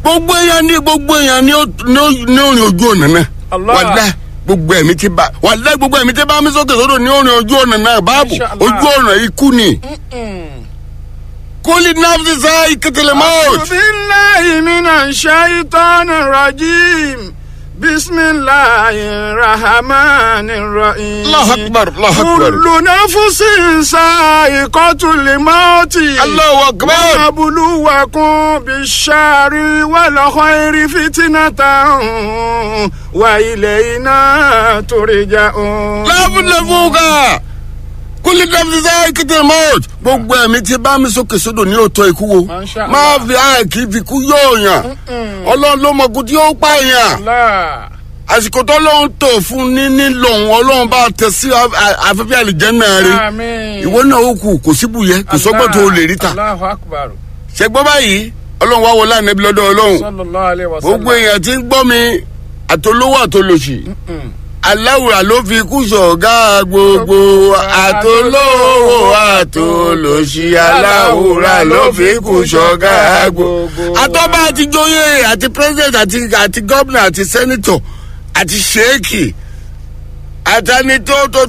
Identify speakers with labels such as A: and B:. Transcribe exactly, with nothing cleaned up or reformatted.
A: gbogbo èèyàn ní gbogbo èèyàn ní ní orin ojú ọ̀nà náà wàlá gbogbo ẹ̀mí ti bá wàlá gbogbo ẹ̀mí ti bá mi sókè sódò ní orin ojú ọ̀nà náà báàbò ojú ọ̀nà ikú ni. kólí náfì sáà ìkẹtẹlẹ mọ́ọ̀t.
B: a'udhu billahi minash shaitanir rajim. Bismillahir rahmanir rahim.
A: Allahu akbar, Allahu akbar.
B: Kullu nafsin sa'iqatul mauti.
A: Allahu akbar.
B: Wa nabluwakum bish-sharri wal khairi fitnatan wa ilayna turja'un.
A: láfúnlẹ́fúnka kólí náfì sáà ìkẹtẹlẹ mọ́ọ̀t. gbogbo ẹ̀mí ti bá mi sókè sódò ní òótọ́ ikú wo máa fi àyè kì í fi kú yóò yàn ọlọ́run ló mọ kú tí ó pààyàn àsìkò tó lóun tó fún ní nílòun ọlọ́run bá tẹ sí afẹ́fẹ́ àlìjẹ́nà rẹ̀ ìwọ náà ó kù kò síbùyẹ kò sọ́gbọ́n tó lè rí ta ṣẹgbọ́n báyìí ọlọ́run wá wọlé ànábì lọ́dọ̀ ọlọ́run gbogbo èèyàn tí ń gbọ́ mi àtolówó àtolòṣì aláwùrà ló fi kú ṣọ̀gá gbogbo àtolówó àtolòṣì aláwùrà ló fi kú ṣọ̀gá gbogbo. àtọ́ba àti jóyè àti president àti àti gómìnà àti sẹ́nitọ̀ àti ṣéèkì àtàní tó tó